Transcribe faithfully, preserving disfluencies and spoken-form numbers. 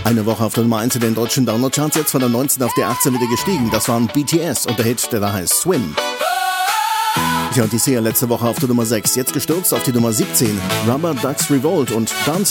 Eine Woche auf der Nummer eins in den deutschen Download-Charts, jetzt von der neunzehn auf die achtzehn wieder gestiegen. Das waren B T S und der Hit, der da heißt Swim. Ja, und die Sia letzte Woche auf der Nummer sechs, jetzt gestürzt auf die Nummer siebzehn. Rubber Ducks Revolt und Dancing.